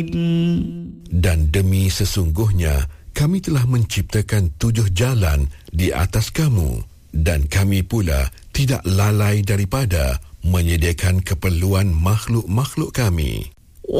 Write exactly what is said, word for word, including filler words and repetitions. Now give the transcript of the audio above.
Dan demi sesungguhnya kami telah menciptakan tujuh jalan di atas kamu, dan kami pula tidak lalai daripada menyediakan keperluan makhluk-makhluk kami.